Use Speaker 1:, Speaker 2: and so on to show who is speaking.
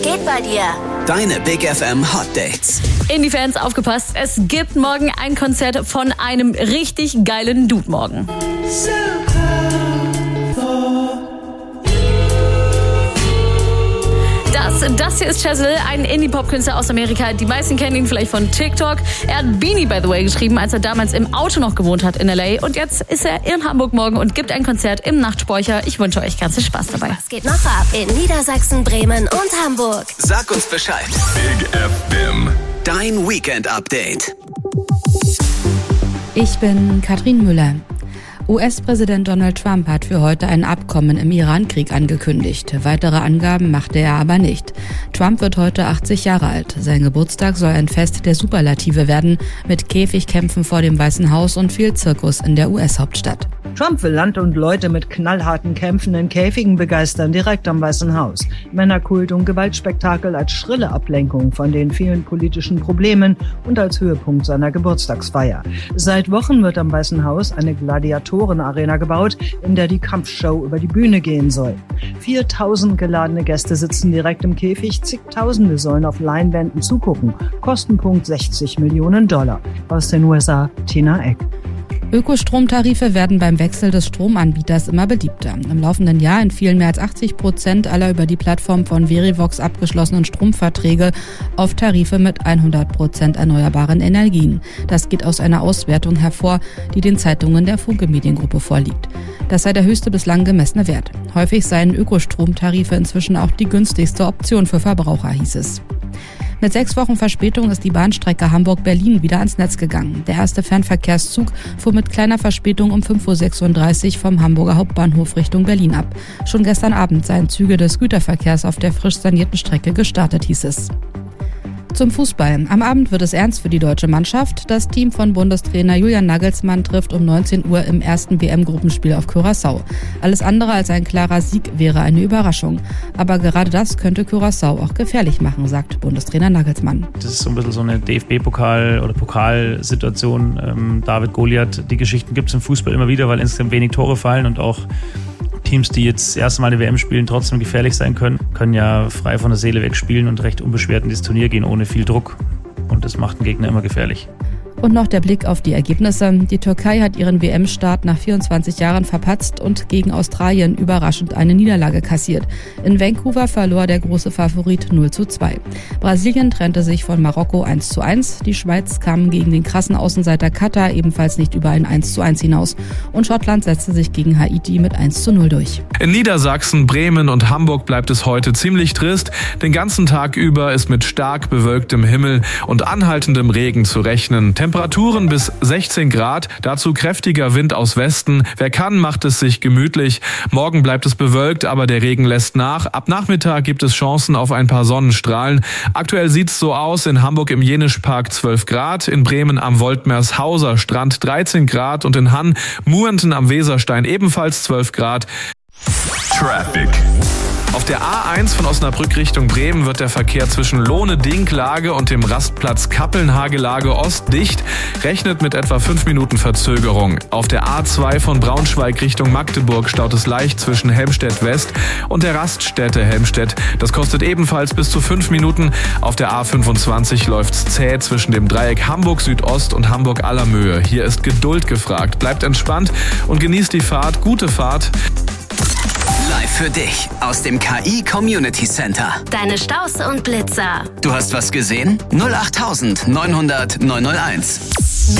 Speaker 1: Was geht bei dir?
Speaker 2: Deine Big FM Hot Dates.
Speaker 3: Indie-Fans, aufgepasst, es gibt morgen ein Konzert von einem richtig geilen Dude morgen. Das hier ist Chazelle, ein Indie-Pop-Künstler aus Amerika. Die meisten kennen ihn vielleicht von TikTok. Er hat Beanie, by the way, geschrieben, als er damals im Auto noch gewohnt hat in L.A. Und jetzt ist er in Hamburg morgen und gibt ein Konzert im Nachtspeicher. Ich wünsche euch ganz viel Spaß dabei.
Speaker 1: Was geht noch ab in Niedersachsen, Bremen und Hamburg?
Speaker 2: Sag uns Bescheid.
Speaker 4: Big FM.
Speaker 2: Dein Weekend-Update.
Speaker 5: Ich bin Katrin Müller. US-Präsident Donald Trump hat für heute ein Abkommen im Iran-Krieg angekündigt. Weitere Angaben machte er aber nicht. Trump wird heute 80 Jahre alt. Sein Geburtstag soll ein Fest der Superlative werden, mit Käfigkämpfen vor dem Weißen Haus und viel Zirkus in der US-Hauptstadt.
Speaker 6: Trump will Land und Leute mit knallharten Kämpfen in Käfigen begeistern, direkt am Weißen Haus. Männerkult und Gewaltspektakel als schrille Ablenkung von den vielen politischen Problemen und als Höhepunkt seiner Geburtstagsfeier. Seit Wochen wird am Weißen Haus eine Gladiatorenarena gebaut, in der die Kampfshow über die Bühne gehen soll. 4000 geladene Gäste sitzen direkt im Käfig, zigtausende sollen auf Leinwänden zugucken. Kostenpunkt $60 Millionen. Aus den USA, Tina Eck.
Speaker 5: Ökostromtarife werden beim Wechsel des Stromanbieters immer beliebter. Im laufenden Jahr entfielen mehr als 80% aller über die Plattform von Verivox abgeschlossenen Stromverträge auf Tarife mit 100% erneuerbaren Energien. Das geht aus einer Auswertung hervor, die den Zeitungen der Funke Mediengruppe vorliegt. Das sei der höchste bislang gemessene Wert. Häufig seien Ökostromtarife inzwischen auch die günstigste Option für Verbraucher, hieß es. Mit 6 Wochen Verspätung ist die Bahnstrecke Hamburg-Berlin wieder ans Netz gegangen. Der erste Fernverkehrszug fuhr mit kleiner Verspätung um 5.36 Uhr vom Hamburger Hauptbahnhof Richtung Berlin ab. Schon gestern Abend seien Züge des Güterverkehrs auf der frisch sanierten Strecke gestartet, hieß es. Zum Fußball. Am Abend wird es ernst für die deutsche Mannschaft. Das Team von Bundestrainer Julian Nagelsmann trifft um 19 Uhr im ersten WM-Gruppenspiel auf Curaçao. Alles andere als ein klarer Sieg wäre eine Überraschung. Aber gerade das könnte Curaçao auch gefährlich machen, sagt Bundestrainer Nagelsmann.
Speaker 7: Das ist so ein bisschen so eine DFB-Pokal- oder Pokalsituation. David Goliath, die Geschichten gibt es im Fußball immer wieder, weil insgesamt wenig Tore fallen und auch Teams, die jetzt das erste Mal eine WM spielen, trotzdem gefährlich sein können ja frei von der Seele weg spielen und recht unbeschwert in das Turnier gehen, ohne viel Druck. Und das macht den Gegner immer gefährlich.
Speaker 5: Und noch der Blick auf die Ergebnisse. Die Türkei hat ihren WM-Start nach 24 Jahren verpatzt und gegen Australien überraschend eine Niederlage kassiert. In Vancouver verlor der große Favorit 0:2. Brasilien trennte sich von Marokko 1:1. Die Schweiz kam gegen den krassen Außenseiter Katar ebenfalls nicht über ein 1:1 hinaus. Und Schottland setzte sich gegen Haiti mit 1:0 durch.
Speaker 8: In Niedersachsen, Bremen und Hamburg bleibt es heute ziemlich trist. Den ganzen Tag über ist mit stark bewölktem Himmel und anhaltendem Regen zu rechnen. Temperaturen bis 16 Grad, dazu kräftiger Wind aus Westen. Wer kann, macht es sich gemütlich. Morgen bleibt es bewölkt, aber der Regen lässt nach. Ab Nachmittag gibt es Chancen auf ein paar Sonnenstrahlen. Aktuell sieht es so aus: in Hamburg im Jenischpark 12 Grad, in Bremen am Woltmershauser Strand 13 Grad und in Hann, Muenten am Weserstein ebenfalls 12 Grad.
Speaker 4: Traffic.
Speaker 8: Auf der A1 von Osnabrück Richtung Bremen wird der Verkehr zwischen Lohne-Dinklage und dem Rastplatz Kappeln-Hagelage Ost dicht, rechnet mit etwa 5 Minuten Verzögerung. Auf der A2 von Braunschweig Richtung Magdeburg staut es leicht zwischen Helmstedt West und der Raststätte Helmstedt. Das kostet ebenfalls bis zu 5 Minuten. Auf der A25 läuft's zäh zwischen dem Dreieck Hamburg Südost und Hamburg Allermöhe. Hier ist Geduld gefragt. Bleibt entspannt und genießt die Fahrt. Gute Fahrt.
Speaker 2: Live für dich aus dem KI Community Center.
Speaker 1: Deine Staus und Blitzer.
Speaker 2: Du hast was gesehen? 08900 901.